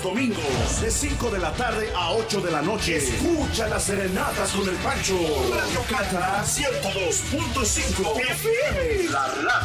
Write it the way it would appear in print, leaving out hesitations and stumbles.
los domingos, de 5 de la tarde a 8 de la noche. Escucha las serenatas con el Pancho. Radio Cata 102.5 FM. La